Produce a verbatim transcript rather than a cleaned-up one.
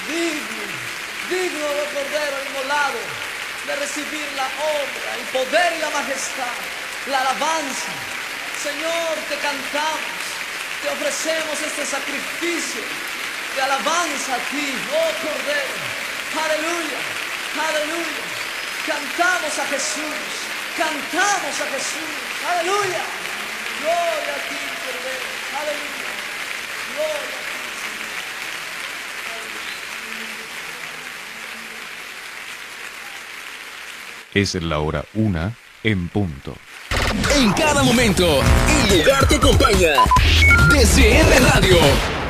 digno, digno del Cordero inmolado, de recibir la obra, el poder y la majestad, la alabanza. Señor, te cantamos, te ofrecemos este sacrificio de alabanza a ti, oh Cordero. Aleluya, aleluya. Cantamos a Jesús, cantamos a Jesús. Aleluya. Gloria a ti, Cordero. Aleluya. Gloria a ti. Es la hora una en punto. En cada momento, el lugar te acompaña. D C R Radio.